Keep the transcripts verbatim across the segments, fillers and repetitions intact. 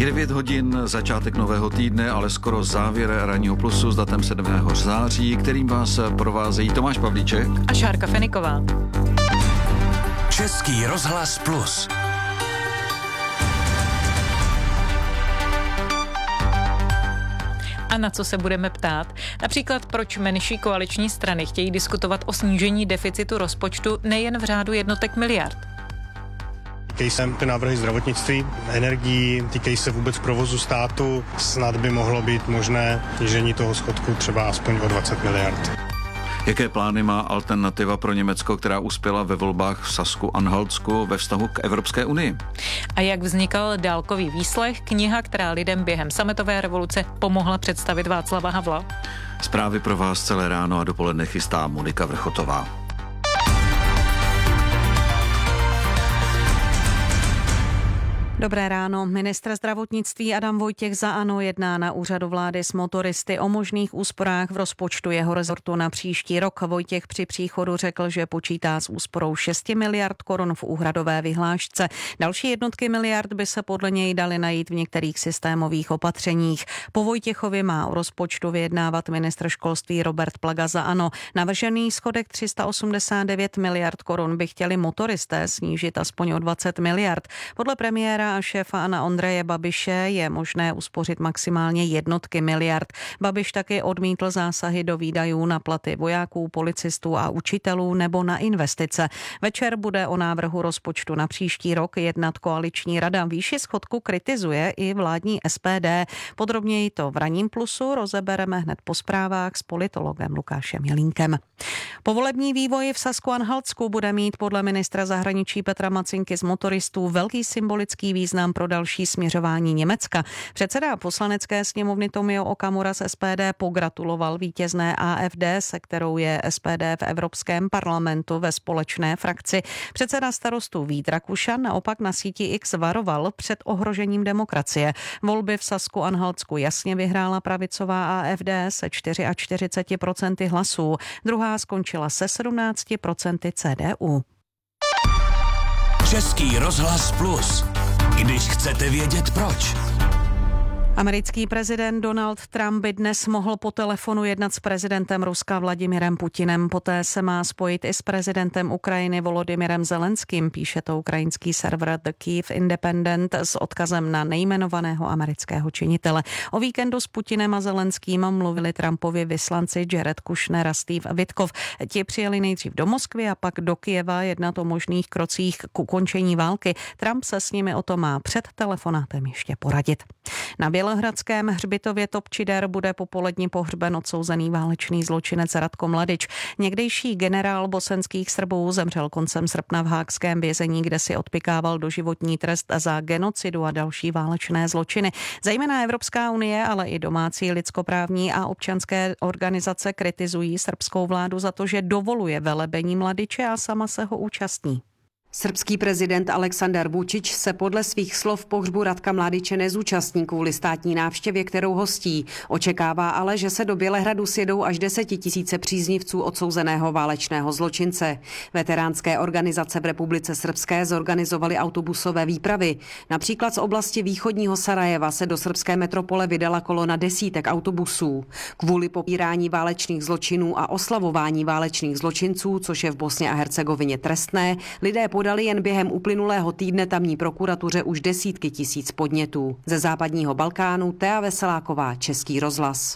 Je devět hodin, začátek nového týdne, ale skoro závěr ranního plusu s datem sedmého září, kterým vás provázejí Tomáš Pavlíček a Šárka Feniková. Český rozhlas plus. A na co se budeme ptát? Například, proč menší koaliční strany chtějí diskutovat o snížení deficitu rozpočtu nejen v řádu jednotek miliard. Týkají se ty návrhy zdravotnictví, energií, týkají se vůbec provozu státu. Snad by mohlo být možné snížení toho schodku třeba aspoň o dvacet miliard. Jaké plány má alternativa pro Německo, která uspěla ve volbách v Sasku-Anhaltsku ve vztahu k Evropské unii? A jak vznikal dálkový výslech, kniha, která lidem během sametové revoluce pomohla představit Václava Havla? Zprávy pro vás celé ráno a dopoledne chystá Monika Vrchotová. Dobré ráno. Ministr zdravotnictví Adam Vojtěch za ANO jedná na úřadu vlády s motoristy o možných úsporách v rozpočtu jeho rezortu na příští rok. Vojtěch při příchodu řekl, že počítá s úsporou šest miliard korun v úhradové vyhlášce. Další jednotky miliard by se podle něj daly najít v některých systémových opatřeních. Po Vojtěchovi má o rozpočtu vyjednávat ministr školství Robert Plaga za ANO. Navržený schodek tři sta osmdesát devět miliard korun by chtěli motoristé snížit aspoň o dvacet miliard. Podle premiéra a šéfa Ana Ondreje Babiše je možné uspořit maximálně jednotky miliard. Babiš taky odmítl zásahy do výdajů na platy vojáků, policistů a učitelů nebo na investice. Večer bude o návrhu rozpočtu na příští rok jednat koaliční rada. Výši schodku kritizuje i vládní S P D. Podrobněji to v ranním plusu rozebereme hned po zprávách s politologem Lukášem Jelínkem. Povolební vývoj v Sasku-Anhaltsku bude mít podle ministra zahraničí Petra Macinky z motoristů velký symbolický význam pro další směřování Německa. Předseda poslanecké sněmovny Tomio Okamura z S P D pogratuloval vítězné A F D, se kterou je S P D v Evropském parlamentu ve společné frakci. Předseda starostů Vít Rakušan naopak na síti X varoval před ohrožením demokracie. Volby v Sasku-Anhaltsku jasně vyhrála pravicová A F D se čtyřiceti čtyři procenty hlasů. Druhá skončila se sedmnácti procenty C D U. Český rozhlas plus. Když chcete vědět proč. Americký prezident Donald Trump by dnes mohl po telefonu jednat s prezidentem Ruska Vladimirem Putinem. Poté se má spojit i s prezidentem Ukrajiny Volodymyrem Zelenským, píše to ukrajinský server The Kyiv Independent s odkazem na nejmenovaného amerického činitele. O víkendu s Putinem a Zelenským mluvili Trumpovi vyslanci Jared Kushner a Steve Witkoff. Ti přijeli nejdřív do Moskvy a pak do Kyjeva jednat o možných krocích k ukončení války. Trump se s nimi o to má před telefonátem ještě poradit. Na Bělehradském hřbitově Topčider bude popolední pohřben odsouzený válečný zločinec Ratko Mladič. Někdejší generál bosenských Srbů zemřel koncem srpna v haagském vězení, kde si odpykával doživotní trest za genocidu a další válečné zločiny. Zejména Evropská unie, ale i domácí lidskoprávní a občanské organizace kritizují srbskou vládu za to, že dovoluje velebení Mladiče a sama se ho účastní. Srbský prezident Aleksandar Vučić se podle svých slov pohřbu Ratka Mladiče nezúčastní kvůli státní návštěvě, kterou hostí. Očekává ale, že se do Bělehradu sjedou až desetitisíce příznivců odsouzeného válečného zločince. Veteránské organizace v Republice Srbské zorganizovaly autobusové výpravy. Například z oblasti východního Sarajeva se do srbské metropole vydala kolona desítek autobusů. Kvůli popírání válečných zločinů a oslavování válečných zločinců, což je v Bosně a Hercegovině trestné, lidé podali jen během uplynulého týdne tamní prokuratuře už desítky tisíc podnětů. Ze západního Balkánu Tea Veseláková, Český rozhlas.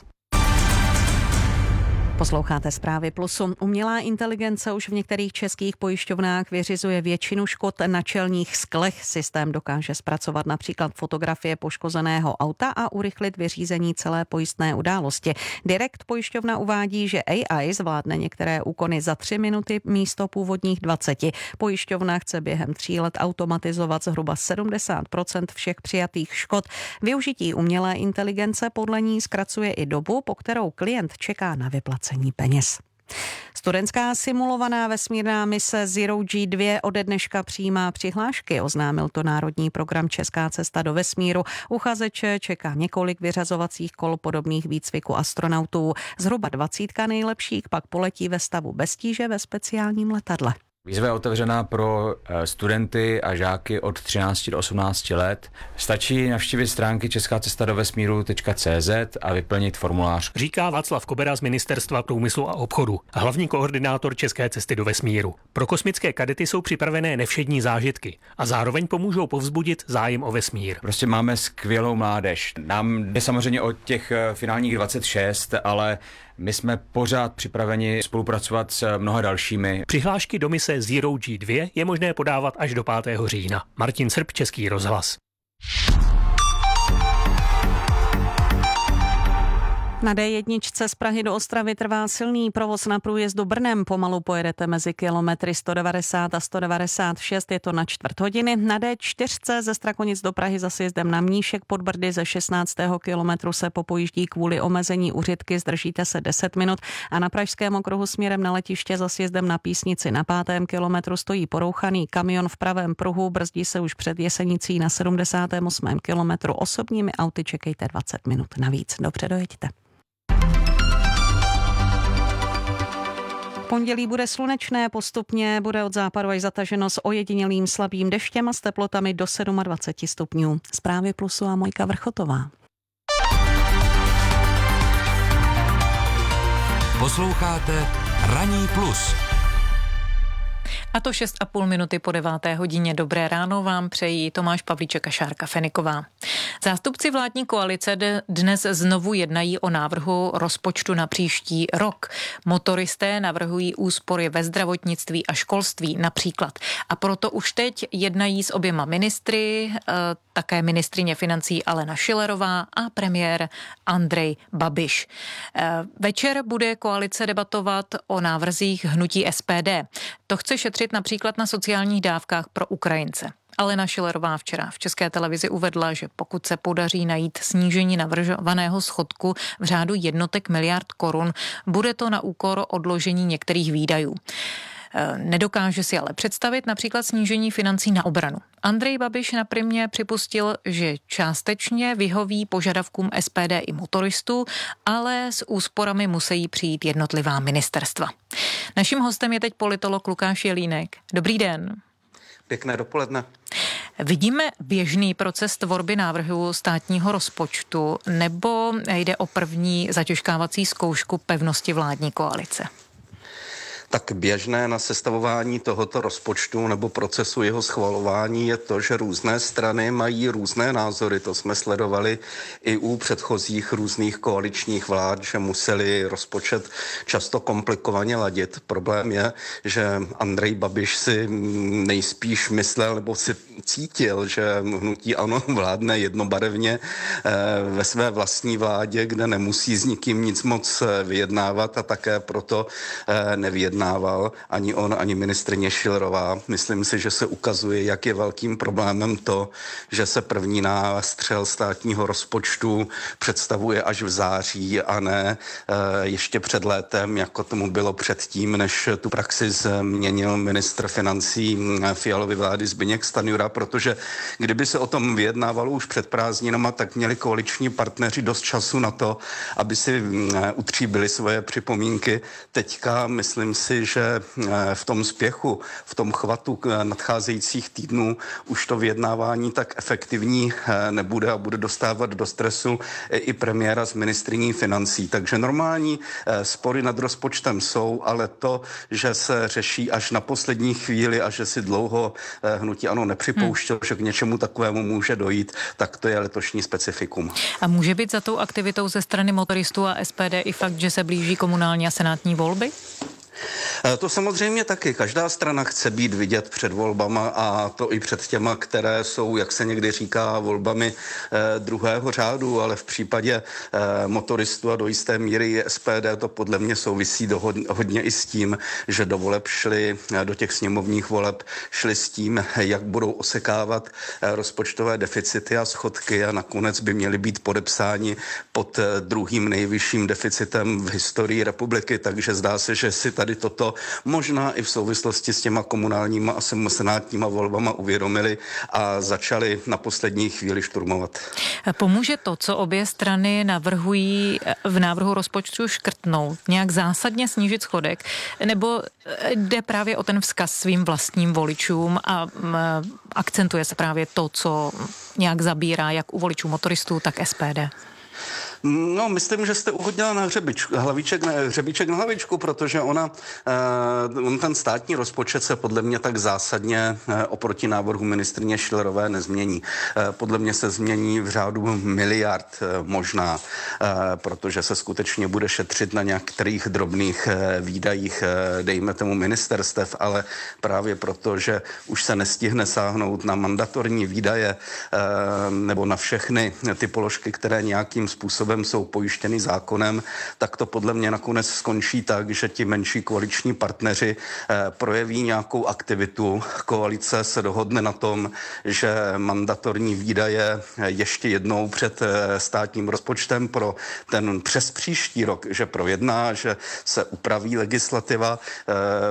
Posloucháte zprávy Plusu. Umělá inteligence už v některých českých pojišťovnách vyřizuje většinu škod na čelních sklech. Systém dokáže zpracovat například fotografie poškozeného auta a urychlit vyřízení celé pojistné události. Direkt pojišťovna uvádí, že A I zvládne některé úkony za tři minuty místo původních dvaceti. Pojišťovna chce během tří let automatizovat zhruba sedmdesát procent všech přijatých škod. Využití umělé inteligence podle ní zkracuje i dobu, po kterou klient čeká na vyplacení peněz. Studentská simulovaná vesmírná mise Zero G dva ode dneška přijímá přihlášky, oznámil to národní program Česká cesta do vesmíru. Uchazeče čeká několik vyřazovacích kol podobných výcviku astronautů. Zhruba dvacítka nejlepších pak poletí ve stavu bez tíže ve speciálním letadle. Výzva je otevřená pro studenty a žáky od třinácti do osmnácti let. Stačí navštívit stránky česká cesta do vesmíru tečka cé zet a vyplnit formulář. Říká Václav Kobera z Ministerstva průmyslu a obchodu, hlavní koordinátor České cesty do vesmíru. Pro kosmické kadety jsou připravené nevšední zážitky a zároveň pomůžou povzbudit zájem o vesmír. Prostě máme skvělou mládež. Nám jde samozřejmě o těch finálních dvacet šest, ale my jsme pořád připraveni spolupracovat s mnoha dalšími. Přihlášky do mise Zero G dva je možné podávat až do pátého října. Martin Srb, Český rozhlas. Na dé jedna z Prahy do Ostravy trvá silný provoz na průjezdu Brnem. Pomalu pojedete mezi kilometry sto devadesát a sto devadesát šest, je to na čtvrt hodiny. Na dé čtyři ze Strakonic do Prahy za sjezdem na Mníšek pod Brdy ze šestnáctého kilometru se popojíždí kvůli omezení uřitky, zdržíte se deset minut a na Pražském okruhu směrem na letiště za sjezdem na Písnici na pátém kilometru stojí porouchaný kamion v pravém pruhu, brzdí se už před Jesenicí na sedmdesátém osmém kilometru. Osobními auty čekejte dvacet minut navíc. Dobře dojeďte. Pondělí bude slunečné, postupně bude od západu až zataženo s ojedinělým slabým deštěm a s teplotami do dvacet sedm stupňů. Zprávy Plusu a Mojka Vrchotová. Posloucháte Ranní plus. A to šest a půl minuty po deváté hodině. Dobré ráno vám přejí Tomáš Pavlíček a Šárka Feniková. Zástupci vládní koalice dnes znovu jednají o návrhu rozpočtu na příští rok. Motoristé navrhují úspory ve zdravotnictví a školství například. A proto už teď jednají s oběma ministry, také ministryně financí Alena Schillerová a premiér Andrej Babiš. Večer bude koalice debatovat o návrzích hnutí S P D. To chce šetřit například na sociálních dávkách pro Ukrajince. Alena Schillerová včera v České televizi uvedla, že pokud se podaří najít snížení navrhovaného schodku v řádu jednotek miliard korun, bude to na úkor odložení některých výdajů. Nedokáže si ale představit například snížení financí na obranu. Andrej Babiš na Primě připustil, že částečně vyhoví požadavkům S P D i motoristů, ale s úsporami musí přijít jednotlivá ministerstva. Naším hostem je teď politolog Lukáš Jelínek. Dobrý den. Pěkné dopoledne. Vidíme běžný proces tvorby návrhu státního rozpočtu, nebo jde o první zatěžkávací zkoušku pevnosti vládní koalice? Tak běžné na sestavování tohoto rozpočtu nebo procesu jeho schvalování je to, že různé strany mají různé názory. To jsme sledovali i u předchozích různých koaličních vlád, že museli rozpočet často komplikovaně ladit. Problém je, že Andrej Babiš si nejspíš myslel nebo si cítil, že hnutí ANO vládne jednobarevně ve své vlastní vládě, kde nemusí s nikým nic moc vyjednávat a také proto nevyjednávat. Ani on, ani ministryně Schillerová. Myslím si, že se ukazuje, jak je velkým problémem to, že se první nástřel státního rozpočtu představuje až v září a ne e, ještě před létem, jako tomu bylo předtím, než tu praxi změnil ministr financí Fialovy vlády Zbyněk Stanjura, protože kdyby se o tom vyjednávalo už před prázdninama, tak měli koaliční partneři dost času na to, aby si e, utříbili svoje připomínky. Teďka myslím si, že v tom spěchu, v tom chvatu nadcházejících týdnů už to vyjednávání tak efektivní nebude a bude dostávat do stresu i premiéra s ministryní financí. Takže normální spory nad rozpočtem jsou, ale to, že se řeší až na poslední chvíli a že si dlouho hnutí ANO nepřipouštělo, hmm. že k něčemu takovému může dojít, tak to je letošní specifikum. A může být za tou aktivitou ze strany motoristů a S P D i fakt, že se blíží komunální a senátní volby? To samozřejmě taky. Každá strana chce být vidět před volbama a to i před těma, které jsou, jak se někdy říká, volbami eh, druhého řádu, ale v případě eh, motoristů a do jisté míry S P D to podle mě souvisí do, hodně i s tím, že do voleb šli, do těch sněmovních voleb šli s tím, jak budou osekávat eh, rozpočtové deficity a schodky a nakonec by měly být podepsáni pod eh, druhým nejvyšším deficitem v historii republiky, takže zdá se, že si tady tady toto možná i v souvislosti s těma komunálníma a senátníma volbama uvědomili a začali na poslední chvíli šturmovat. Pomůže to, co obě strany navrhují v návrhu rozpočtu škrtnout, nějak zásadně snížit schodek, nebo jde právě o ten vzkaz svým vlastním voličům a akcentuje se právě to, co nějak zabírá jak u voličů motoristů, tak S P D? No, myslím, že jste uhodila na hřebičku, hlavíček, na, hřebíček na hlavičku, protože ona, uh, on ten státní rozpočet se podle mě tak zásadně uh, oproti návrhu ministryně Schillerové nezmění. Uh, podle mě se změní v řádu miliard uh, možná, uh, protože se skutečně bude šetřit na některých drobných uh, výdajích, uh, dejme tomu ministerstev, ale právě proto, že už se nestihne sáhnout na mandatorní výdaje uh, nebo na všechny ty položky, které nějakým způsobem jsou pojištěny zákonem, tak to podle mě nakonec skončí tak, že ti menší koaliční partneři eh, projeví nějakou aktivitu. Koalice se dohodne na tom, že mandatorní výdaje ještě jednou před eh, státním rozpočtem pro ten přes příští rok, že projedná, že se upraví legislativa, eh,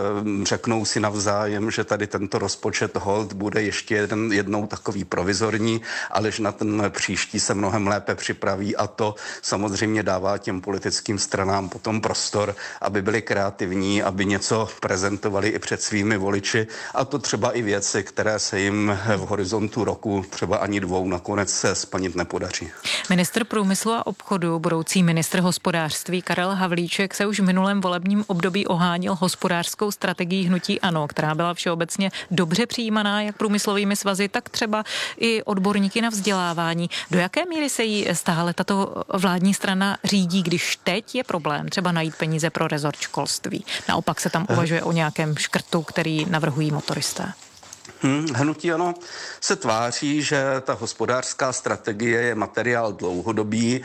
řeknou si navzájem, že tady tento rozpočet hold bude ještě jeden, jednou takový provizorní, ale že na ten příští se mnohem lépe připraví a to samozřejmě dává těm politickým stranám potom prostor, aby byli kreativní, aby něco prezentovali i před svými voliči a to třeba i věci, které se jim v horizontu roku třeba ani dvou nakonec se splnit nepodaří. Ministr průmyslu a obchodu, budoucí ministr hospodářství Karel Havlíček se už v minulém volebním období ohánil hospodářskou strategií hnutí ANO, která byla všeobecně dobře přijímaná jak průmyslovými svazy, tak třeba i odborníky na vzdělávání. Do jaké míry se jí stále tato vládní strana řídí, když teď je problém třeba najít peníze pro rezort školství? Naopak se tam uvažuje o nějakém škrtu, který navrhují motoristé. Hmm, hnutí ANO se tváří, že ta hospodářská strategie je materiál dlouhodobý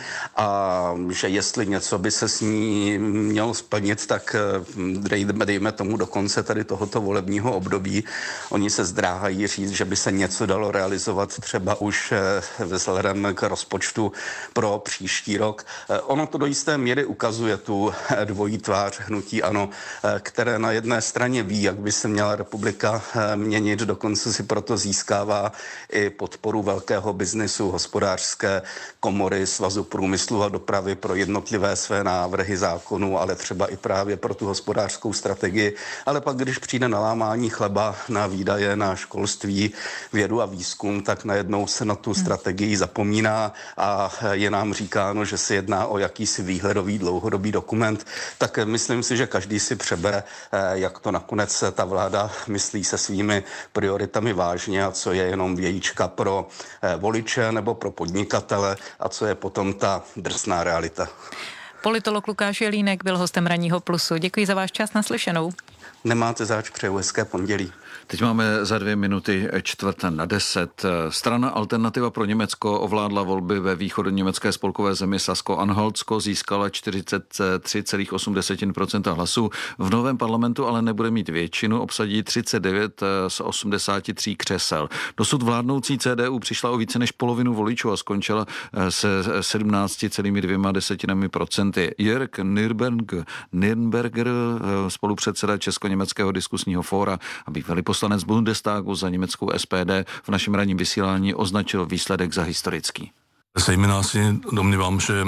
a že jestli něco by se s ní mělo splnit, tak dejme, dejme tomu do konce tady tohoto volebního období. Oni se zdráhají říct, že by se něco dalo realizovat třeba už vzhledem k rozpočtu pro příští rok. Ono to do jisté míry ukazuje tu dvojí tvář hnutí ANO, které na jedné straně ví, jak by se měla republika měnit, dokonce si proto získává i podporu velkého biznesu, hospodářské komory, Svazu průmyslu a dopravy pro jednotlivé své návrhy zákonů, ale třeba i právě pro tu hospodářskou strategii. Ale pak, když přijde na lámání chleba, na výdaje, na školství, vědu a výzkum, tak najednou se na tu strategii zapomíná a je nám říkáno, že se jedná o jakýsi výhledový dlouhodobý dokument. Tak myslím si, že každý si přebere, jak to nakonec ta vláda myslí se svými prioritami vážně a co je jenom vějíčka pro voliče nebo pro podnikatele a co je potom ta drsná realita. Politolog Lukáš Jelínek byl hostem Ranního Plusu. Děkuji za váš čas, naslyšenou. Nemáte zač, přeju hezké pondělí. Teď máme za dvě minuty čtvrt na deset. Strana Alternativa pro Německo ovládla volby ve východoněmecké spolkové zemi Sasko-Anhaltsko, získala čtyřicet tři celá osm procenta hlasů. V novém parlamentu ale nebude mít většinu, obsadí třicet devět z osmdesáti tří křesel. Dosud vládnoucí C D U přišla o více než polovinu voličů a skončila se sedmnáct celá dvě desetinami procenty. Jörg Nürnberger, Nürnberger, spolupředseda Česko-německého diskusního fóra a bývalý poslanec Bundestagu za německou S P D v našem ranním vysílání označil výsledek za historický. Zejména si domnívám, že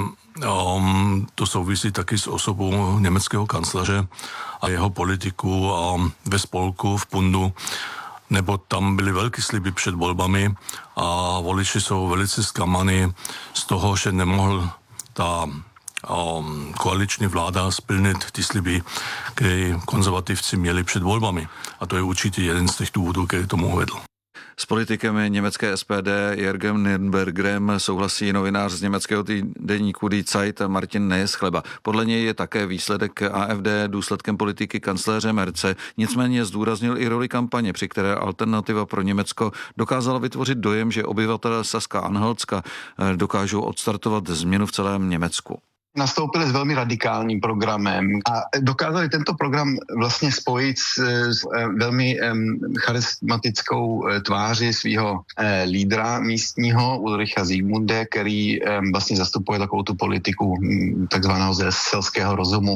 um, to souvisí taky s osobou německého kancléře a jeho politiku a ve spolku v Bundu, nebo tam byly velké sliby před volbami a voliči jsou velice zklamaní z toho, že nemohl ta um, koaliční vláda splnit ty sliby, které konzervativci měli před volbami. A to je určitě jeden z těch důvodů, který tomu uvedl. S politikem německé S P D Jörgem Nürnbergerem souhlasí novinář z německého týdeníku Die Zeit Martin Nejeschleba. Podle něj je také výsledek A F D důsledkem politiky kancléře Merce, nicméně zdůraznil i roli kampaně, při které Alternativa pro Německo dokázala vytvořit dojem, že obyvatelé Saska-Anhaltska dokážou odstartovat změnu v celém Německu. Nastoupili s velmi radikálním programem a dokázali tento program vlastně spojit s, s velmi um, charismatickou tváří svého uh, lídra místního Ulricha Zygmunde, který um, vlastně zastupuje takovou tu politiku um, takzvaného selského rozumu,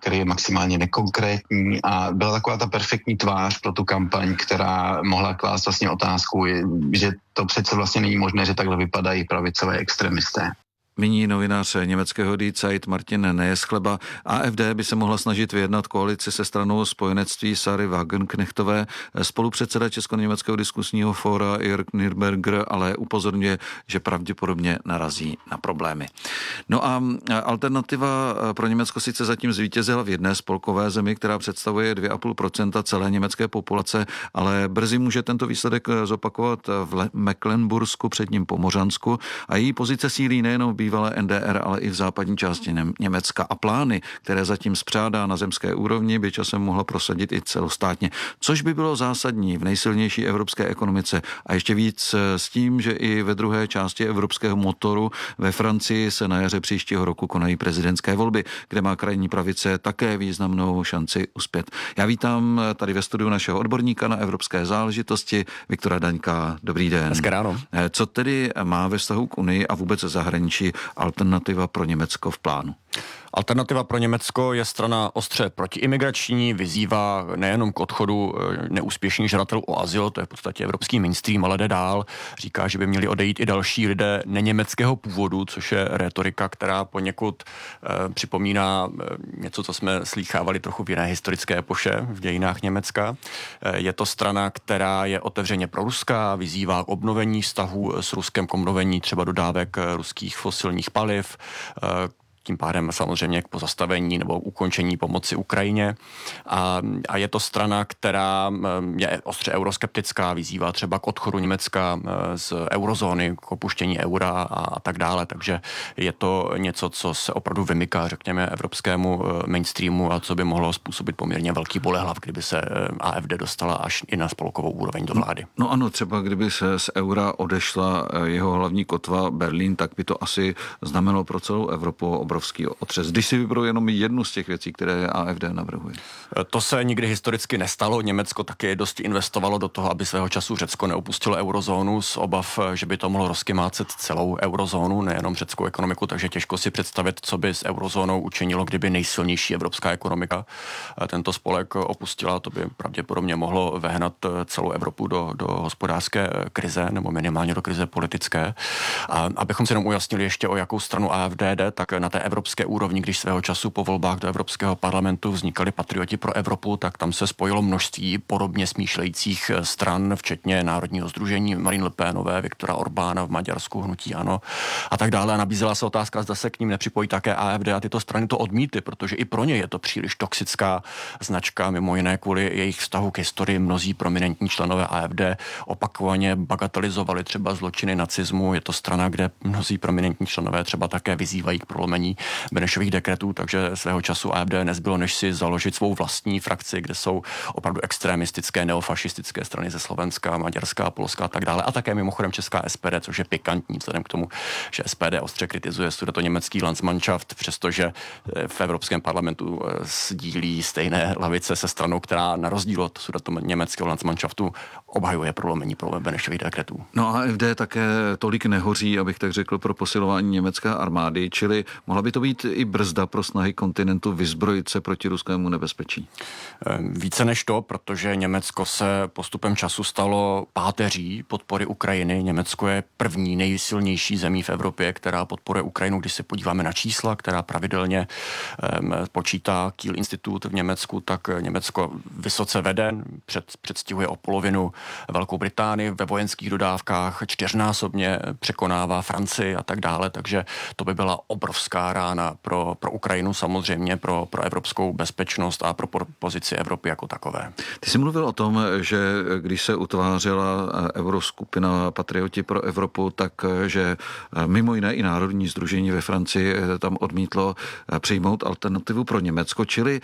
který je maximálně nekonkrétní a byla taková ta perfektní tvář pro tu kampaň, která mohla klást vlastně otázku, že to přece vlastně není možné, že takhle vypadají pravicové extremisté. Míní novinář německého Die Zeit Martin Nejeschleba. A F D by se mohla snažit vyjednat koalici se stranou spojenectví Sary Wagenknechtové. Spolupředseda Česko-německého diskusního fóra Jörg Nürberger ale upozorňuje, že pravděpodobně narazí na problémy. No a alternativa pro Německo sice zatím zvítězila v jedné spolkové zemi, která představuje dvě a půl procenta celé německé populace, ale brzy může tento výsledek zopakovat v Mecklenbursku, předním Pomořansku, a její pozice sílí nejenom v bývalé N D R, ale i v západní části Německa. A plány, které zatím spřádá na zemské úrovni, by časem mohla prosadit i celostátně, což by bylo zásadní v nejsilnější evropské ekonomice. A ještě víc s tím, že i ve druhé části evropského motoru ve Francii se na jaře příštího roku konají prezidentské volby, kde má krajní pravice také významnou šanci uspět. Já vítám tady ve studiu našeho odborníka na evropské záležitosti, Viktora Daňka. Dobrý den. Hezké ráno. Co tedy má ve vztahu k Unii a vůbec zahraničí alternativa pro Německo v plánu? Alternativa pro Německo je strana ostře protiimigrační, vyzývá nejenom k odchodu neúspěšných žadatelů o azyl, to je v podstatě evropský mainstream, ale jde dál. Říká, že by měli odejít i další lidé neněmeckého původu, což je retorika, která poněkud eh, připomíná eh, něco, co jsme slýchávali trochu v jiné historické epoše v dějinách Německa. Eh, je to strana, která je otevřeně proruská, vyzývá k obnovení vztahů s Ruskem, k obnovení třeba dodávek ruských fosilních paliv, eh, tím pádem samozřejmě k pozastavení nebo ukončení pomoci Ukrajině. A, a je to strana, která je ostře euroskeptická, vyzývá třeba k odchodu Německa z eurozóny, k opuštění eura a, a tak dále. Takže je to něco, co se opravdu vymyká, řekněme, evropskému mainstreamu a co by mohlo způsobit poměrně velký bolehlav, kdyby se A F D dostala až i na spolkovou úroveň do vlády. No, no ano, třeba kdyby se z eura odešla jeho hlavní kotva Berlín, tak by to asi znamenalo pro celou Evropu obrovský otřes. Když si vyberou jenom jednu z těch věcí, které A F D navrhuje. To se nikdy historicky nestalo. Německo taky dosti investovalo do toho, aby svého času Řecko neopustilo eurozónu z obav, že by to mohlo rozkymácet celou eurozónu, nejenom řeckou ekonomiku, takže těžko si představit, co by s eurozónou učinilo, kdyby nejsilnější evropská ekonomika tento spolek opustila. To by pravděpodobně mohlo vehnat celou Evropu do, do hospodářské krize, nebo minimálně do krize politické. A abychom si jenom ujasnili ještě, o jakou stranu A F D jde, tak na té evropské úrovni, když svého času po volbách do Evropského parlamentu vznikali Patrioti pro Evropu, tak tam se spojilo množství podobně smýšlejících stran, včetně Národního sdružení Marine Le Penové, Viktora Orbána v Maďarsku, hnutí ANO a tak dále. A nabízela se otázka, zda se k ním nepřipojí také A F D, a tyto strany to odmítly, protože i pro ně je to příliš toxická značka, mimo jiné kvůli jejich vztahu k historii. Mnozí prominentní členové A F D opakovaně bagatelizovali třeba zločiny nacismu. Je to strana, kde mnozí prominentní členové třeba také vyzývají k prolomení Benešových dekretů, takže svého času A F D nezbylo, než si založit svou vlastní frakci, kde jsou opravdu extremistické, neofašistické strany ze Slovenska, Maďarska, Polska a tak dále. A také mimochodem česká S P D, což je pikantní, vzhledem k tomu, že S P D ostře kritizuje sudetoněmecký Landsmannschaft, přestože v Evropském parlamentu sdílí stejné lavice se stranou, která na rozdíl od sudetoněmeckého Landsmannschaftu obhajuje prolomení pro Benešových dekretů. No a A F D také tolik nehoří, abych tak řekl, pro posilování německé armády, čili mohla by to být i brzda pro snahy kontinentu vyzbrojit se proti ruskému nebezpečí? Více než to, protože Německo se postupem času stalo páteří podpory Ukrajiny. Německo je první nejsilnější zemí v Evropě, která podporuje Ukrajinu. Když se podíváme na čísla, která pravidelně um, počítá Kiel Institut v Německu, tak Německo vysoce vede, před, předstihuje o polovinu Velkou Británii ve vojenských dodávkách, čtyřnásobně překonává Francii a tak dále, takže to by byla obrovská rána pro, pro Ukrajinu, samozřejmě pro, pro evropskou bezpečnost a pro pozici Evropy jako takové. Ty jsi mluvil o tom, že když se utvářela euroskupina Patrioti pro Evropu, tak že mimo jiné i Národní sdružení ve Francii tam odmítlo přijmout alternativu pro Německo, čili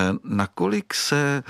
nakolik se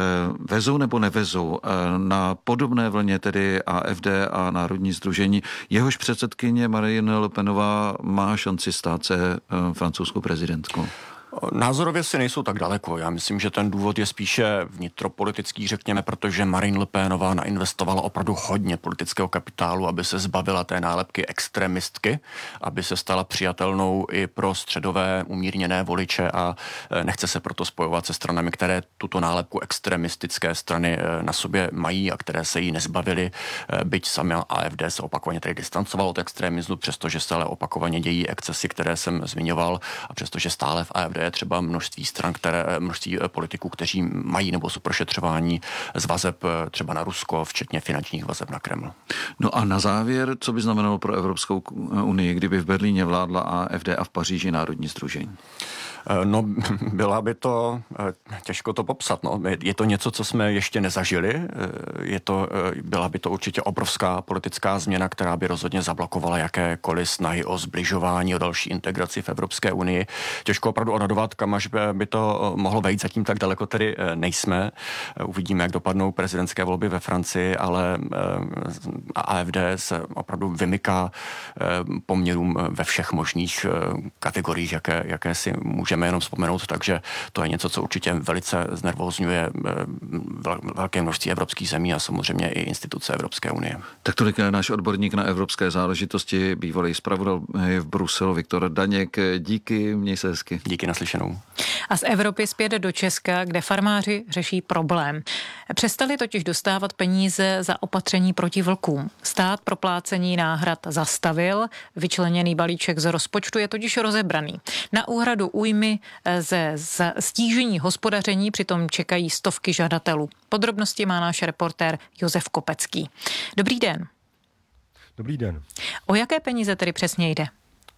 vezou nebo nevezou na podobné vlně tedy A F D a Národní sdružení. Jehož předsedkyně Marine Le Penová má šanci stát se francouzskou prezidentkou. Názorově si nejsou tak daleko. Já myslím, že ten důvod je spíše vnitropolitický, řekněme, protože Marine Le Penová nainvestovala opravdu hodně politického kapitálu, aby se zbavila té nálepky extremistky, aby se stala přijatelnou i pro středové umírněné voliče a nechce se proto spojovat se stranami, které tuto nálepku extremistické strany na sobě mají a které se jí nezbavily, byť sami A F D se opakovaně tedy distancovalo od extremismu, přestože se ale opakovaně dějí excesy, které jsem zmiňoval, a přestože stále v A F D je třeba množství stran, které, množství politiků, kteří mají nebo jsou prošetřování z vazeb třeba na Rusko, včetně finančních vazeb na Kreml. No a na závěr, co by znamenalo pro Evropskou unii, kdyby v Berlíně vládla A F D a v Paříži Národní sdružení? No, byla by to, těžko to popsat, no. Je to něco, co jsme ještě nezažili, je to, byla by to určitě obrovská politická změna, která by rozhodně zablokovala jakékoliv snahy o zbližování, o další integraci v Evropské unii. Těžko opravdu odhadovat, kam až by to mohlo vejít, zatím tak daleko tedy nejsme. Uvidíme, jak dopadnou prezidentské volby ve Francii, ale A F D se opravdu vymyká poměrům ve všech možných kategoriích, jaké, jaké si můžeme jenom vzpomenout, takže to je něco, co určitě velice znervózňuje velké množství evropských zemí a samozřejmě i instituce Evropské unie. Tak tolik náš odborník na evropské záležitosti, bývalý zpravodaj v Bruselu Viktor Daněk. Díky, měj se hezky. Díky, naslyšenou. A z Evropy zpět do Česka, kde farmáři řeší problém. Přestali totiž dostávat peníze za opatření proti vlkům. Stát proplácení náhrad zastavil, vyčleněný balíček z rozpočtu je totiž rozebraný. Na úhradu újmy ze stížení hospodaření přitom čekají stovky žadatelů. Podrobnosti má náš reportér Josef Kopecký. Dobrý den. Dobrý den. O jaké peníze tedy přesně jde?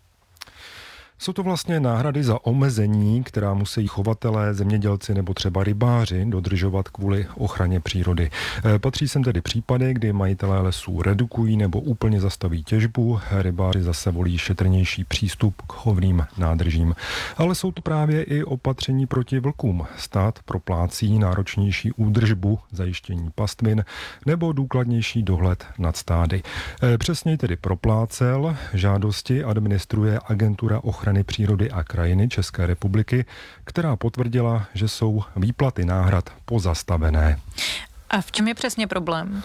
Jsou to vlastně náhrady za omezení, která musí chovatelé, zemědělci nebo třeba rybáři dodržovat kvůli ochraně přírody. Patří sem tedy případy, kdy majitelé lesů redukují nebo úplně zastaví těžbu, rybáři zase volí šetrnější přístup k chovným nádržím. Ale jsou to právě i opatření proti vlkům. Stát proplácí náročnější údržbu, zajištění pastvin nebo důkladnější dohled nad stády. Přesněji tedy proplácel, žádosti administruje agentura ochrany přírody a krajiny České republiky, která potvrdila, že jsou výplaty náhrad pozastavené. A v čem je přesně problém?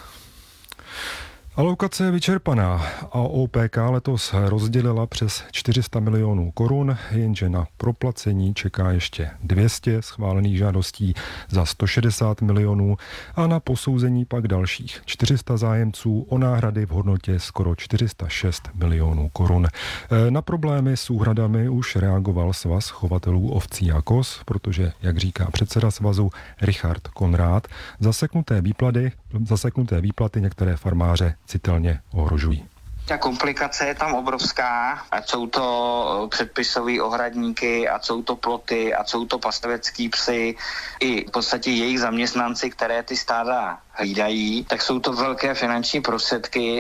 Alokace je vyčerpaná a O P K letos rozdělila přes čtyři sta milionů korun, jenže na proplacení čeká ještě dvě stě schválených žádostí za sto šedesát milionů a na posouzení pak dalších čtyři sta zájemců o náhrady v hodnotě skoro čtyři sta šest milionů korun. Na problémy s úhradami už reagoval Svaz chovatelů ovcí a koz, protože, jak říká předseda svazu Richard Konrád, zaseknuté výplaty, zaseknuté výplaty některé farmáře citelně ohrožují. Ta komplikace je tam obrovská, ať jsou to předpisové ohradníky, ať jsou to ploty, ať jsou to pastovecký psy, i v podstatě jejich zaměstnanci, které ty stáda hlídají, tak jsou to velké finanční prostředky.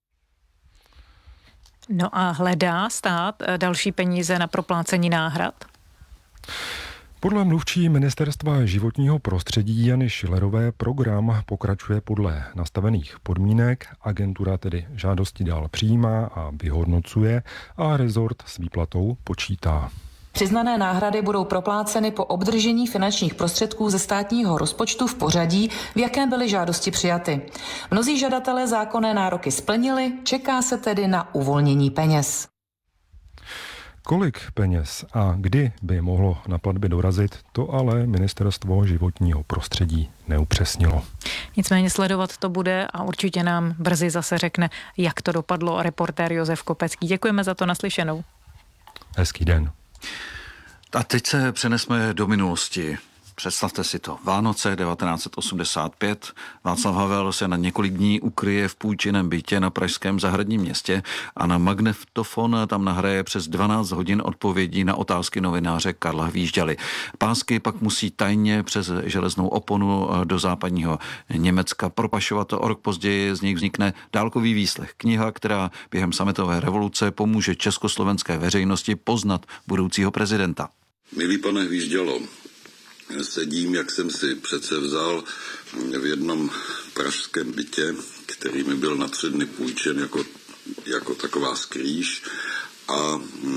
No a hledá stát další peníze na proplácení náhrad? Podle mluvčí Ministerstva životního prostředí Jany Schillerové program pokračuje podle nastavených podmínek. Agentura tedy žádosti dál přijímá a vyhodnocuje a rezort s výplatou počítá. Přiznané náhrady budou propláceny po obdržení finančních prostředků ze státního rozpočtu v pořadí, v jakém byly žádosti přijaty. Mnozí žadatelé zákonné nároky splnili, čeká se tedy na uvolnění peněz. Kolik peněz a kdy by mohlo na platby dorazit, to ale Ministerstvo životního prostředí neupřesnilo. Nicméně sledovat to bude a určitě nám brzy zase řekne, jak to dopadlo reportér Josef Kopecký. Děkujeme za to, naslyšenou. Hezký den. A teď se přenesme do minulosti. Představte si to. Vánoce devatenáct set osmdesát pět. Václav Havel se na několik dní ukryje v půjčiném bytě na pražském Zahradním městě a na magnetofon tam nahraje přes dvanáct hodin odpovědí na otázky novináře Karla Hvížďaly. Pásky pak musí tajně přes železnou oponu do západního Německa propašovat. O rok později z nich vznikne dálkový výslech. Kniha, která během sametové revoluce pomůže československé veřejnosti poznat budoucího prezidenta. Milý pane Hvížďalo, sedím, jak jsem si přece vzal v jednom pražském bytě, který mi byl na tři dny půjčen jako, jako taková skrýš a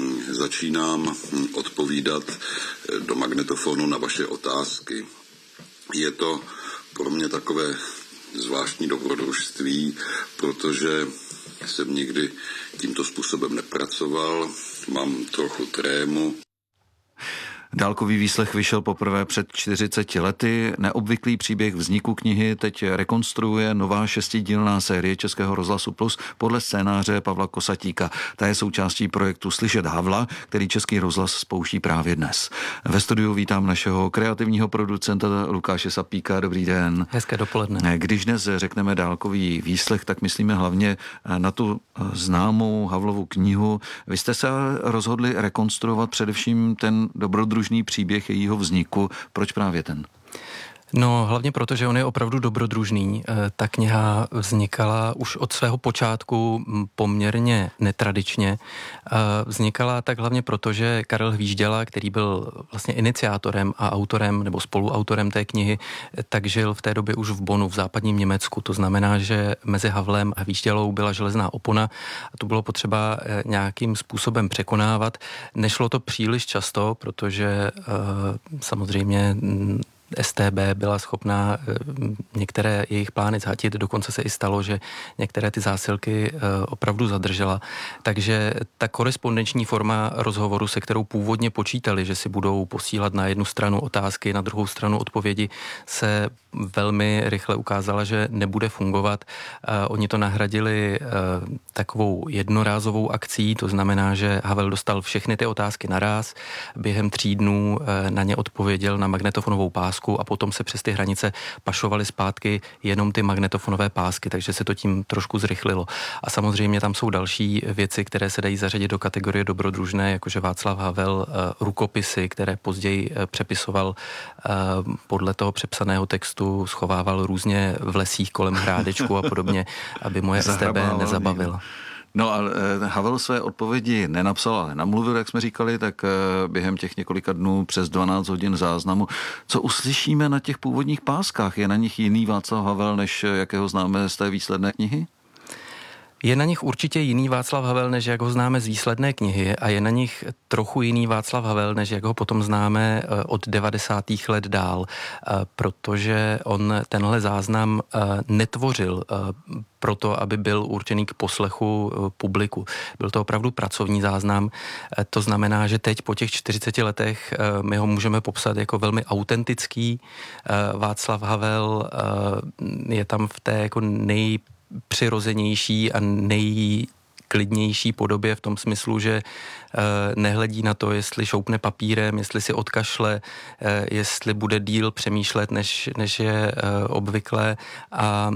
začínám odpovídat do magnetofonu na vaše otázky. Je to pro mě takové zvláštní dobrodružství, protože jsem nikdy tímto způsobem nepracoval, mám trochu trému. Dálkový výslech vyšel poprvé před čtyřiceti lety. Neobvyklý příběh vzniku knihy teď rekonstruuje nová šestidílná série Českého rozhlasu Plus podle scénáře Pavla Kosatíka. Ta je součástí projektu Slyšet Havla, který Český rozhlas spouští právě dnes. Ve studiu vítám našeho kreativního producenta Lukáše Sapíka. Dobrý den. Hezké dopoledne. Když dnes řekneme dálkový výslech, tak myslíme hlavně na tu známou Havlovu knihu. Vy jste se rozhodli rekonstruovat především ten dobrodružný příběh jejího vzniku. Proč právě ten? No, hlavně proto, že on je opravdu dobrodružný. Ta kniha vznikala už od svého počátku poměrně netradičně. Vznikala tak hlavně proto, že Karel Hvížděla, který byl vlastně iniciátorem a autorem nebo spoluautorem té knihy, tak žil v té době už v Bonnu v západním Německu. To znamená, že mezi Havlem a Hvíždělou byla železná opona a to bylo potřeba nějakým způsobem překonávat. Nešlo to příliš často, protože samozřejmě S T B byla schopná některé jejich plány zhatit, dokonce se i stalo, že některé ty zásilky opravdu zadržela. Takže ta korespondenční forma rozhovoru, se kterou původně počítali, že si budou posílat na jednu stranu otázky, na druhou stranu odpovědi, se velmi rychle ukázala, že nebude fungovat. Oni to nahradili takovou jednorázovou akcí, to znamená, že Havel dostal všechny ty otázky naráz, během tří dnů na ně odpověděl na magnetofonovou pásku a potom se přes ty hranice pašovaly zpátky jenom ty magnetofonové pásky, takže se to tím trošku zrychlilo. A samozřejmě tam jsou další věci, které se dají zařadit do kategorie dobrodružné, jakože Václav Havel rukopisy, které později přepisoval podle toho přepsaného textu, schovával různě v lesích kolem Hrádečku a podobně, aby moje S T B nezabavila. No a Havel své odpovědi nenapsal, ale namluvil, jak jsme říkali, tak během těch několika dnů přes dvanáct hodin záznamu. Co uslyšíme na těch původních páskách? Je na nich jiný Václav Havel, než jakého známe z té výsledné knihy? Je na nich určitě jiný Václav Havel, než jak ho známe z výsledné knihy a je na nich trochu jiný Václav Havel, než jak ho potom známe od devadesátých let dál, protože on tenhle záznam netvořil proto, aby byl určený k poslechu publiku. Byl to opravdu pracovní záznam. To znamená, že teď po těch čtyřiceti letech my ho můžeme popsat jako velmi autentický. Václav Havel je tam v té jako nej přirozenější a nejklidnější podobě v tom smyslu, že nehledí na to, jestli šoupne papírem, jestli si odkašle, jestli bude díl přemýšlet, než, než je obvyklé a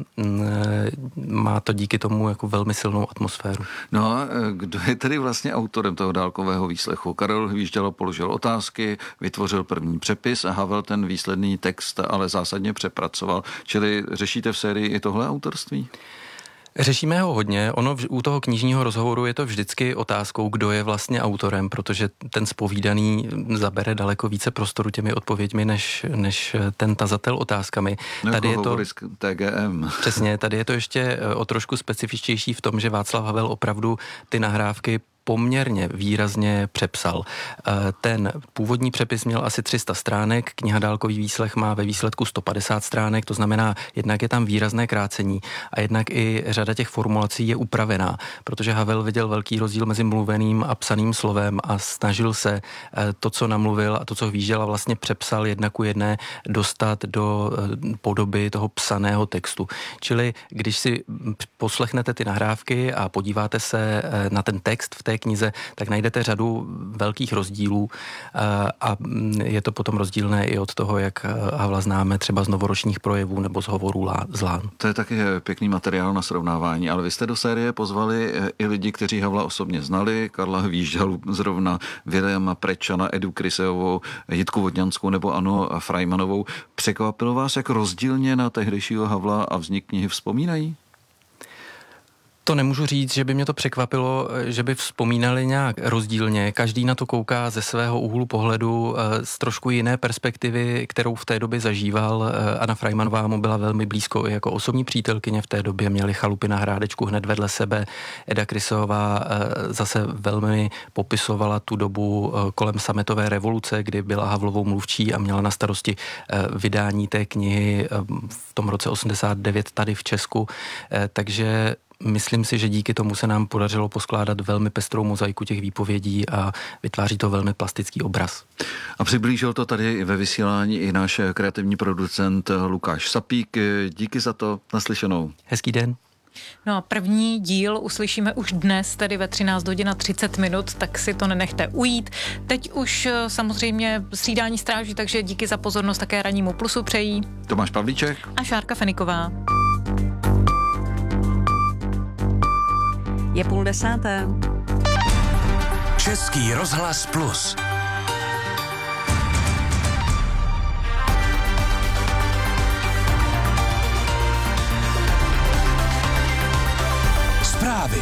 má to díky tomu jako velmi silnou atmosféru. No a kdo je tedy vlastně autorem toho dálkového výslechu? Karel Hvížděla položil otázky, vytvořil první přepis a Havel ten výsledný text ale zásadně přepracoval. Čili řešíte v sérii i tohle autorství? Řešíme ho hodně. Ono v, u toho knižního rozhovoru je to vždycky otázkou, kdo je vlastně autorem, protože ten zpovídaný zabere daleko více prostoru těmi odpověďmi, než, než ten tazatel otázkami. No, tady jako je to T G M. Přesně, tady je to ještě o trošku specifičtější v tom, že Václav Havel opravdu ty nahrávky poměrně výrazně přepsal. Ten původní přepis měl asi tři sta stránek, kniha Dálkový výslech má ve výsledku sto padesát stránek, to znamená, jednak je tam výrazné krácení a jednak i řada těch formulací je upravená, protože Havel viděl velký rozdíl mezi mluveným a psaným slovem a snažil se to, co namluvil a to, co Hvížděla vlastně přepsal jedna ku jedné, dostat do podoby toho psaného textu. Čili když si poslechnete ty nahrávky a podíváte se na ten text v té knize, tak najdete řadu velkých rozdílů a je to potom rozdílné i od toho, jak Havla známe třeba z novoročních projevů nebo z hovorů z Lán. To je taky pěkný materiál na srovnávání, ale vy jste do série pozvali i lidi, kteří Havla osobně znali, Karla Hvíždělu zrovna, Viléma Prečana, Edu Kryseovou, Jitku Vodňanskou nebo Anu Frajmanovou. Překvapilo vás, jak rozdílně na tehdejšího Havla a vznik knihy vzpomínají? To nemůžu říct, že by mě to překvapilo, že by vzpomínali nějak rozdílně. Každý na to kouká ze svého úhlu pohledu z trošku jiné perspektivy, kterou v té době zažíval. Anna Freimanová mu byla velmi blízko i jako osobní přítelkyně v té době, měli chalupy na Hrádečku hned vedle sebe. Eda Krysová zase velmi popisovala tu dobu kolem sametové revoluce, kdy byla Havlovou mluvčí a měla na starosti vydání té knihy v tom roce osmdesát devět tady v Česku. Takže myslím si, že díky tomu se nám podařilo poskládat velmi pestrou mozaiku těch výpovědí a vytváří to velmi plastický obraz. A přiblížil to tady ve vysílání i náš kreativní producent Lukáš Sapík. Díky za to, naslyšenou. Hezký den. No a první díl uslyšíme už dnes, tedy ve třináct hodin a třicet minut, tak si to nenechte ujít. Teď už samozřejmě střídání stráží, takže díky za pozornost také Rannímu plusu přejí Tomáš Pavlíček a Šárka Feniková. Je půl desáté. Český rozhlas plus. Zprávy.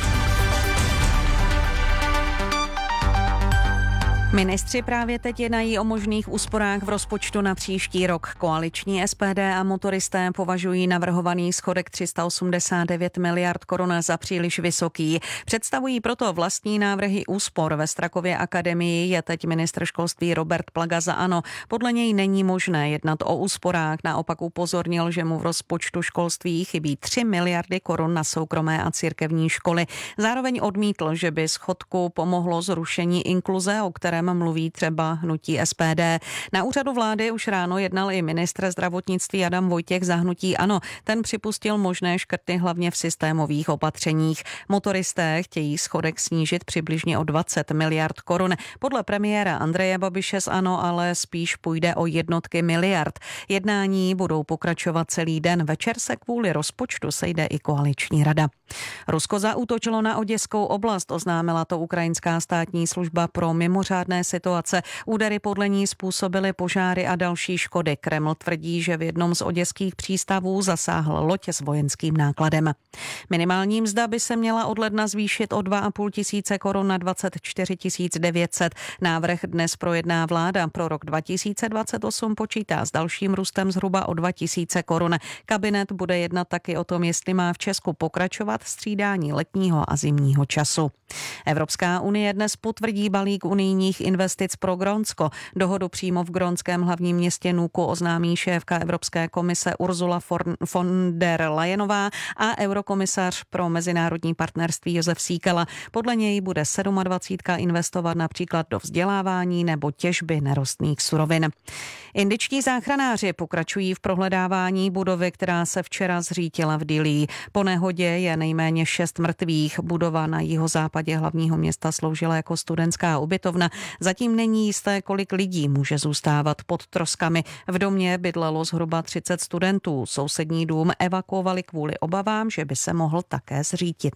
Ministři právě teď jednají o možných úsporách v rozpočtu na příští rok. Koaliční S P D a motoristé považují navrhovaný schodek tři sta osmdesát devět miliard korun za příliš vysoký. Představují proto vlastní návrhy úspor. Ve Strakově akademii je teď ministr školství Robert Plaga za ANO. Podle něj není možné jednat o úsporách. Naopak upozornil, že mu v rozpočtu školství chybí tři miliardy korun na soukromé a církevní školy. Zároveň odmítl, že by schodku pomohlo zrušení inkluze, o kterém mluví třeba hnutí S P D. Na úřadu vlády už ráno jednal i ministr zdravotnictví Adam Vojtěch za hnutí ANO. Ten připustil možné škrty hlavně v systémových opatřeních. Motoristé chtějí schodek snížit přibližně o dvacet miliard korun. Podle premiéra Andreje Babiše z ANO ale spíš půjde o jednotky miliard. Jednání budou pokračovat celý den. Večer se kvůli rozpočtu sejde i koaliční rada. Rusko zaútočilo na Oděskou oblast, oznámila to ukrajinská státní služba pro mimořádné situace. Údery podle ní způsobily požáry a další škody. Kreml tvrdí, že v jednom z oděských přístavů zasáhl loď s vojenským nákladem. Minimální mzda by se měla od ledna zvýšit o dva a půl tisíce korun na dvacet čtyři tisíc devět set. Návrh dnes projedná vláda. Pro rok dva tisíce dvacet osm počítá s dalším růstem zhruba o dva tisíce korun. Kabinet bude jednat taky o tom, jestli má v Česku pokračovat střídání letního a zimního času. Evropská unie dnes potvrdí balík unijních investic pro Grónsko. Dohodu přímo v grónském hlavním městě Nuku oznámí šéfka Evropské komise Ursula von der Leyenová a eurokomisař pro mezinárodní partnerství Josef Síkela. Podle něj bude dvacet sedm investovat například do vzdělávání nebo těžby nerostných surovin. Indičtí záchranáři pokračují v prohledávání budovy, která se včera zřítila v Dillí. Po nehodě je nejméně šest mrtvých. Budova na jihozápadě hlavního města sloužila jako studentská ubytovna. Zatím není jisté, kolik lidí může zůstávat pod troskami. V domě bydlelo zhruba třicet studentů. Sousední dům evakuovali kvůli obavám, že by se mohl také zřítit.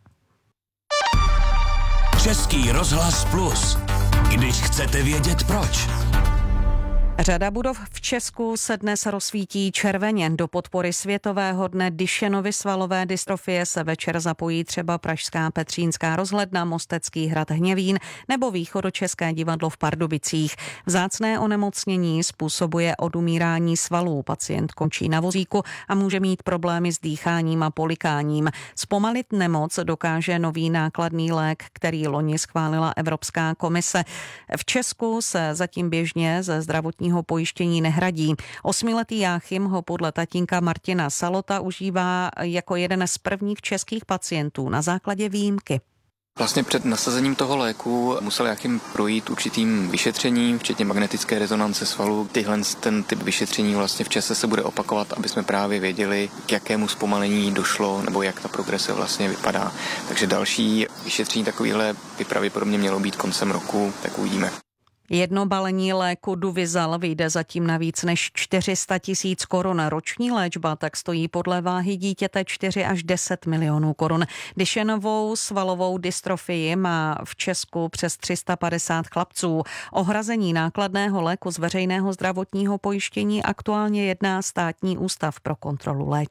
Český rozhlas plus. Když chcete vědět proč. Řada budov v Česku se dnes rozsvítí červeně. Do podpory Světového dne Duchennovy svalové dystrofie se večer zapojí třeba pražská Petřínská rozhledna, Mostecký hrad Hněvín nebo Východočeské divadlo v Pardubicích. Vzácné onemocnění způsobuje odumírání svalů. Pacient končí na vozíku a může mít problémy s dýcháním a polikáním. Zpomalit nemoc dokáže nový nákladný lék, který loni schválila Evropská komise. V Česku se zatím běžně ze zdravotní pojištění nehradí. Osmiletý Jáchym ho podle tatínka Martina Salota užívá jako jeden z prvních českých pacientů na základě výjimky. Vlastně před nasazením toho léku musel Jáchym projít určitým vyšetřením, včetně magnetické rezonance svalu. Tyhle ten typ vyšetření vlastně v čase se bude opakovat, aby jsme právě věděli, k jakému zpomalení došlo nebo jak ta progrese vlastně vypadá. Takže další vyšetření takovýhle by pravděpodobně mělo být koncem roku, tak uvidíme. Jedno balení léku Duvizal vyjde zatím na víc než čtyři sta tisíc korun. Roční léčba tak stojí podle váhy dítěte čtyři až deset milionů korun. Duchennovou svalovou dystrofii má v Česku přes tři sta padesát chlapců. O hrazení nákladného léku z veřejného zdravotního pojištění aktuálně jedná Státní ústav pro kontrolu léčiv.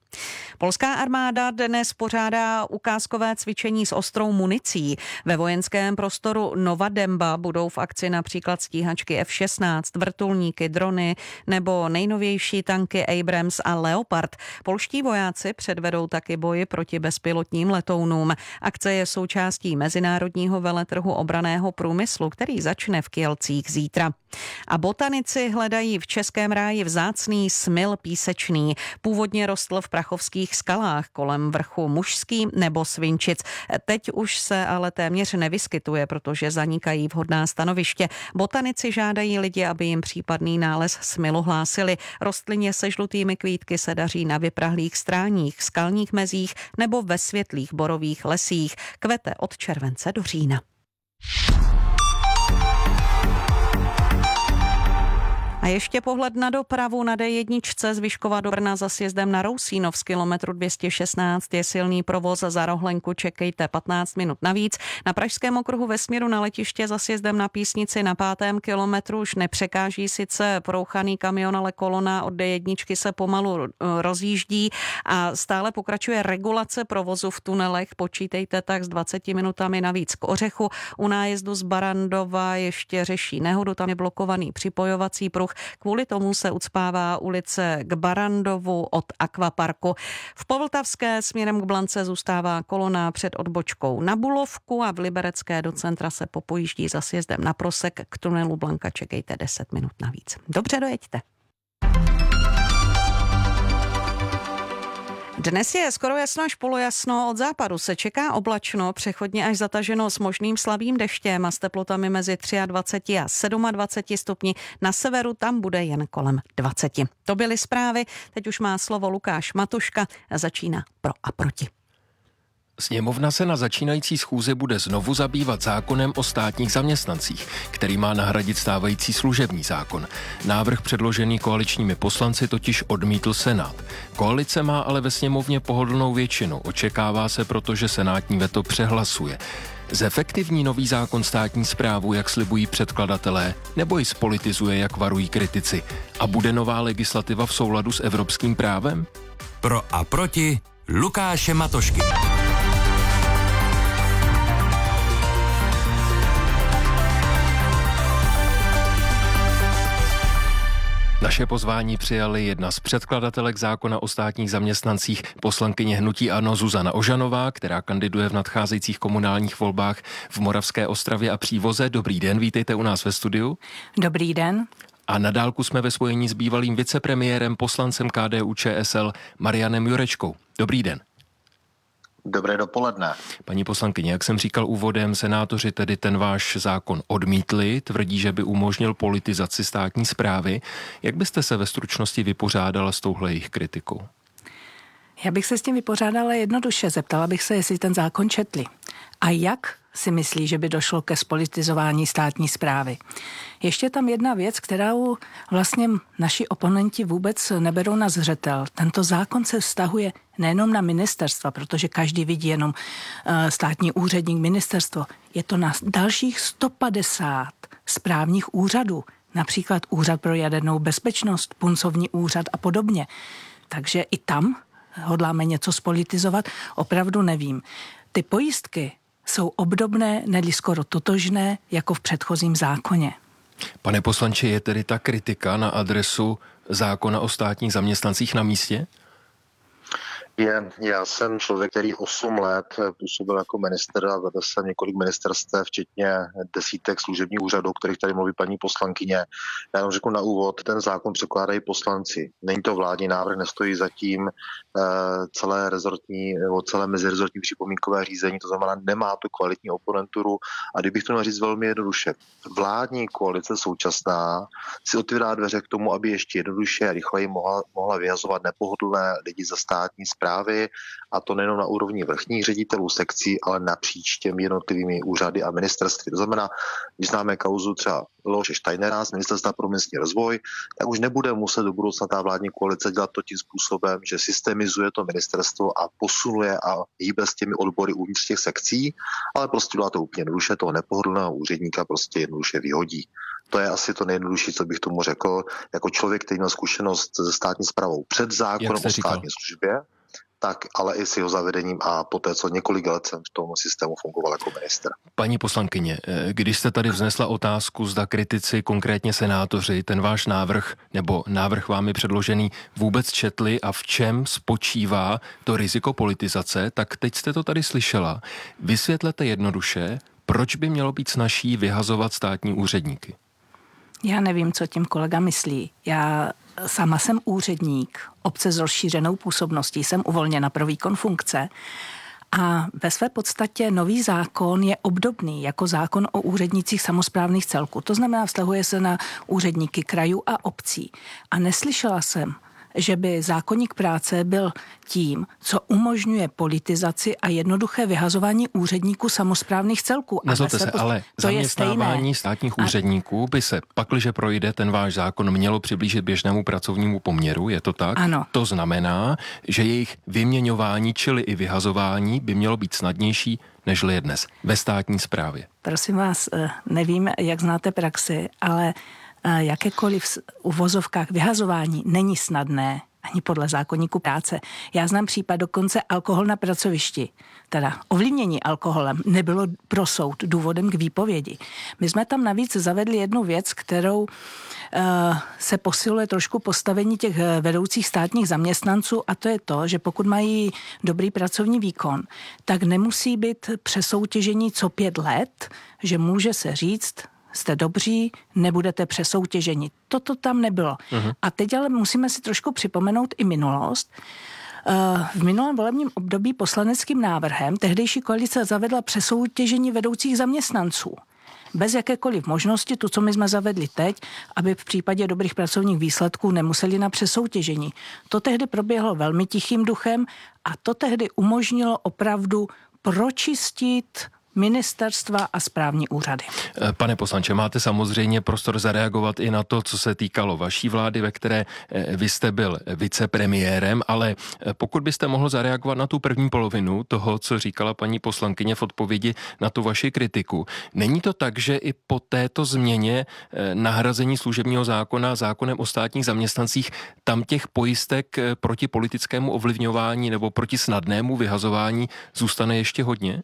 Polská armáda dnes pořádá ukázkové cvičení s ostrou municí. Ve vojenském prostoru Nova Demba budou v akci například stíhačky F šestnáct, vrtulníky, drony nebo nejnovější tanky Abrams a Leopard. Polští vojáci předvedou taky boji proti bezpilotním letounům. Akce je součástí mezinárodního veletrhu obranného průmyslu, který začne v Kielcích zítra. A botanici hledají v Českém ráji vzácný smil písečný. Původně rostl v prachovských skalách kolem vrchu Mužský nebo Svinčic. Teď už se ale téměř nevyskytuje, protože zanikají vhodná stanoviště. Botanici žádají lidi, aby jim případný nález smilu hlásili. Rostlině se žlutými kvítky se daří na vyprahlých stráních, skalních mezích nebo ve světlých borových lesích. Kvete od července do října. A ještě pohled na dopravu. Na D jedna z Vyškova do Brna za sjezdem na Rousínov z kilometru dvě stě šestnáct je silný provoz, za rohlenku čekejte patnáct minut navíc. Na Pražském okruhu ve směru na letiště za sjezdem na Písnici na pátém kilometru už nepřekáží sice prouchaný kamion, ale kolona od D jedna se pomalu rozjíždí a stále pokračuje regulace provozu v tunelech. Počítejte tak s dvaceti minutami navíc k Ořechu. U nájezdu z Barandova ještě řeší nehodu, tam je blokovaný připojovací pruh. Kvůli tomu se ucpává ulice k Barandovu od Akvaparku. V Povltavské směrem k Blance zůstává kolona před odbočkou na Bulovku a v Liberecké do centra se popojíždí za sjezdem na Prosek. K tunelu Blanka čekejte deset minut navíc. Dobře, dojeďte. Dnes je skoro jasno až polojasno, od západu se čeká oblačno, přechodně až zataženo s možným slabým deštěm a s teplotami mezi dvacet tři a dvacet sedm stupni. Na severu tam bude jen kolem dvacet. To byly zprávy, teď už má slovo Lukáš Matuška a začíná Pro a proti. Sněmovna se na začínající schůzi bude znovu zabývat zákonem o státních zaměstnancích, který má nahradit stávající služební zákon. Návrh předložený koaličními poslanci totiž odmítl Senát. Koalice má ale ve sněmovně pohodlnou většinu. Očekává se proto, že senátní veto přehlasuje. Zefektivní nový zákon státní správu, jak slibují předkladatelé, nebo ji spolitizuje, jak varují kritici? A bude nová legislativa v souladu s evropským právem? Pro a proti Lukáše Matošky. Naše pozvání přijali jedna z předkladatelek zákona o státních zaměstnancích, poslankyně hnutí ANO Zuzana Ožanová, která kandiduje v nadcházejících komunálních volbách v Moravské Ostravě a Přívoze. Dobrý den, vítejte u nás ve studiu. Dobrý den. A na dálku jsme ve spojení s bývalým vicepremiérem, poslancem K D U Č S L Marianem Jurečkou. Dobrý den. Dobré dopoledne. Paní poslankyně, jak jsem říkal úvodem, senátoři tedy ten váš zákon odmítli, tvrdí, že by umožnil politizaci státní správy. Jak byste se ve stručnosti vypořádala s touhle jejich kritikou? Já bych se s tím vypořádala jednoduše. Zeptala bych se, jestli ten zákon četli. A jak si myslí, že by došlo ke spolitizování státní správy. Ještě tam jedna věc, kterou vlastně naši oponenti vůbec neberou na zřetel. Tento zákon se vztahuje nejenom na ministerstva, protože každý vidí jenom uh, státní úředník, ministerstvo. Je to na dalších sto padesát správních úřadů, například Úřad pro jadernou bezpečnost, Puncovní úřad a podobně. Takže i tam hodláme něco spolitizovat, opravdu nevím. Ty pojistky jsou obdobné, nedli skoro totožné, jako v předchozím zákoně. Pane poslanče, je tedy ta kritika na adresu zákona o státních zaměstnancích na místě? Je, já jsem člověk, který osm let působil jako minister a vedl jsem několik ministerstev, včetně desítek služebních úřadů, o kterých tady mluví paní poslankyně. Já jenom řeknu na úvod, ten zákon překládají poslanci. Není to vládní návrh, nestojí zatím uh, celé rezortní nebo celé mezirezortní připomínkové řízení, to znamená, nemá tu kvalitní oponenturu. A kdybych to měl říct velmi jednoduše, vládní koalice současná si otvírá dveře k tomu, aby ještě jednoduše a rychleji mohla, mohla vyhazovat nepohodlné lidi za státní správy. Právy, a to nejen na úrovni vrchních ředitelů sekcí, ale napříč těmi jednotlivými úřady a ministerství. To znamená, když známe kauzu třeba Leoše Steinera z Ministerstva pro místní rozvoj, tak už nebude muset do budoucna ta vládní koalice dělat to tím způsobem, že systemizuje to ministerstvo a posunuje a hýbe s těmi odbory uvnitř těch sekcí, ale prostě dělá to úplně jednoduše, toho nepohodlného úředníka prostě jednoduše vyhodí. To je asi to nejjednodušší, co bych tomu řekl. Jako člověk, který měl zkušenost se státní správou před zákonem o státní službě, tak ale i s jeho zavedením a poté, co několik let jsem v tom systému fungoval jako ministr. Paní poslankyně, když jste tady vznesla otázku, zda kritici, konkrétně senátoři, ten váš návrh nebo návrh vámi předložený vůbec četli a v čem spočívá to riziko politizace, tak teď jste to tady slyšela. Vysvětlete jednoduše, proč by mělo být snazší vyhazovat státní úředníky? Já nevím, co tím kolega myslí. Já sama jsem úředník obce s rozšířenou působností, jsem uvolněna pro výkon funkce a ve své podstatě nový zákon je obdobný jako zákon o úřednících samosprávných celků. To znamená, vztahuje se na úředníky krajů a obcí. A neslyšela jsem, že by zákoník práce byl tím, co umožňuje politizaci a jednoduché vyhazování úředníků samosprávných celků. Nezlobte se, ale zaměstnávání státních úředníků by se, pakliže projde ten váš zákon, mělo přiblížit běžnému pracovnímu poměru, je to tak? Ano. To znamená, že jejich vyměňování, čili i vyhazování, by mělo být snadnější, nežli je dnes ve státní správě. Prosím vás, nevím, jak znáte praxi, ale jakékoliv v uvozovkách vyhazování není snadné ani podle zákoníku práce. Já znám případ dokonce alkohol na pracovišti, teda ovlivnění alkoholem nebylo pro soud důvodem k výpovědi. My jsme tam navíc zavedli jednu věc, kterou uh, se posiluje trošku postavení těch vedoucích státních zaměstnanců a to je to, že pokud mají dobrý pracovní výkon, tak nemusí být přesoutěžení co pět let, že může se říct, jste dobří, nebudete přesoutěženi. Toto tam nebylo. Uh-huh. A teď ale musíme si trošku připomenout i minulost. V minulém volebním období poslaneckým návrhem tehdejší koalice zavedla přesoutěžení vedoucích zaměstnanců. Bez jakékoliv možnosti, to, co my jsme zavedli teď, aby v případě dobrých pracovních výsledků nemuseli na přesoutěžení. To tehdy proběhlo velmi tichým duchem a to tehdy umožnilo opravdu pročistit ministerstva a správní úřady. Pane poslanče, máte samozřejmě prostor zareagovat i na to, co se týkalo vaší vlády, ve které vy jste byl vicepremiérem, ale pokud byste mohl zareagovat na tu první polovinu toho, co říkala paní poslankyně v odpovědi na tu vaši kritiku. Není to tak, že i po této změně nahrazení služebního zákona zákonem o státních zaměstnancích tam těch pojistek proti politickému ovlivňování nebo proti snadnému vyhazování zůstane ještě hodně?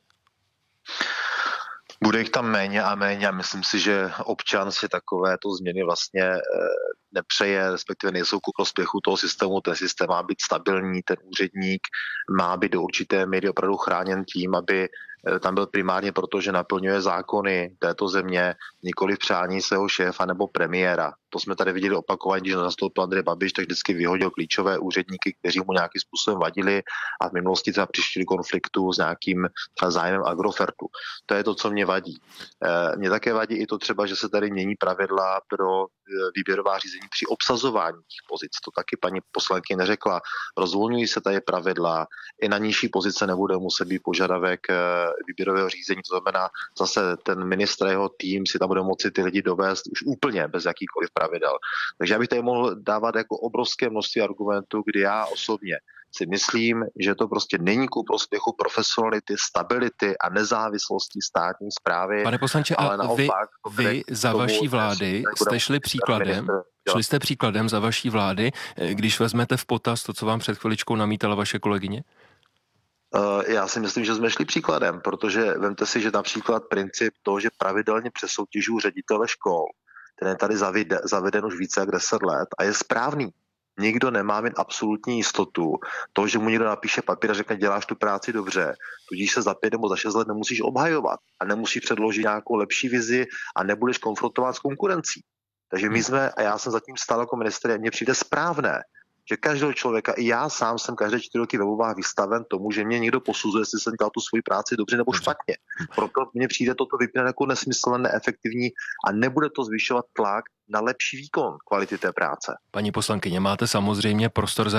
Bude jich tam méně a méně a myslím si, že občan si takovéto změny vlastně nepřeje, respektive nejsou ku prospěchu toho systému. Ten systém má být stabilní, ten úředník má být do určité míry opravdu chráněn tím, aby tam byl primárně proto, že naplňuje zákony této země, nikoli přání svého šéfa nebo premiéra. To jsme tady viděli opakovaně, když nastoupil Andrej Babiš, tak vždycky vyhodil klíčové úředníky, kteří mu nějakým způsobem vadili a v minulosti třeba přišli do konfliktu s nějakým zájmem Agrofertu. To je to, co mě vadí. Mně také vadí i to třeba, že se tady mění pravidla pro výběrová řízení při obsazování těch pozic. To taky paní poslankyně neřekla. Rozvolňují se tady pravidla, i na nižší pozice nebude muset být požadavek výběrového řízení. To znamená, zase ten ministr a jeho tým si tam bude moci ty lidi dovést už úplně bez jakýchkoliv pravidel. Takže já bych tady mohl dávat jako obrovské množství argumentů, kdy já osobně si myslím, že to prostě není ku prospěchu profesionality, stability a nezávislosti státní správy. Pane poslanče, ale a naopak, vy, vy za vaší vlády jste šli příkladem, šli jste příkladem za vaší vlády, když vezmete v potaz to, co vám před chviličkou namítala vaše kolegyně? Já si myslím, že jsme šli příkladem, protože vemte si, že například princip toho, že pravidelně přesoutěžují ředitele škol, ten je tady zaveden už více jak deset let a je správný. Nikdo nemá mít absolutní jistotu toho, že mu někdo napíše papír a řekne, děláš tu práci dobře, tudíž se za pět nebo za šest let nemusíš obhajovat a nemusíš předložit nějakou lepší vizi a nebudeš konfrontovat s konkurencí. Takže my jsme, a já jsem zatím stál jako ministr, a mně přijde správné, že každého člověka, i já sám jsem každé čtyři roky ve volbách vystaven tomu, že mě někdo posuzuje, jestli jsem dělal tu svoji práci dobře nebo špatně. Proto mně přijde toto vypínat jako nesmyslné, neefektivní a nebude to zvyšovat tlak na lepší výkon kvality té práce. Paní poslankyně, máte samozřejmě prostor za